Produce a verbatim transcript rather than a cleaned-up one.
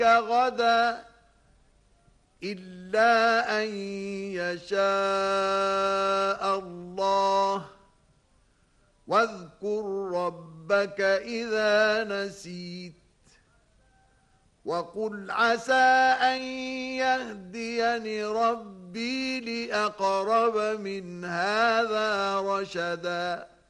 غدا إلا أن يشاء الله واذكر ربك إذا نسيت وقل عسى أن يهديني ربي لأقرب من هذا رشدا